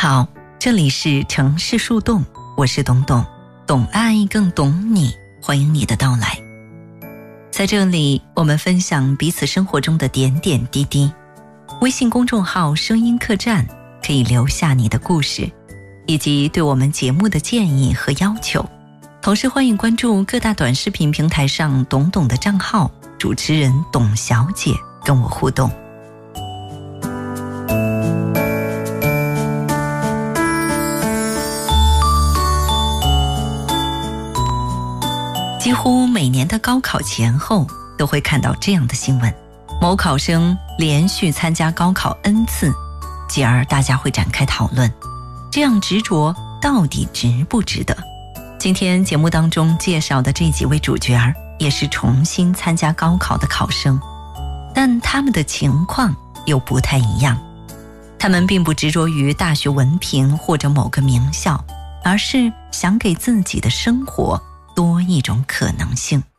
好，这里是城市树洞，我是董董，懂爱更懂你，欢迎你的到来。在这里，我们分享彼此生活中的点点滴滴。微信公众号声音客栈可以留下你的故事，以及对我们节目的建议和要求。同时欢迎关注各大短视频平台上董董的账号，主持人董小姐跟我互动。几乎每年的高考前后都会看到这样的新闻，某考生连续参加高考 N 次，继而大家会展开讨论，这样执着到底值不值得？今天节目当中介绍的这几位主角也是重新参加高考的考生，但他们的情况又不太一样。他们并不执着于大学文凭或者某个名校，而是想给自己的生活多一种可能性。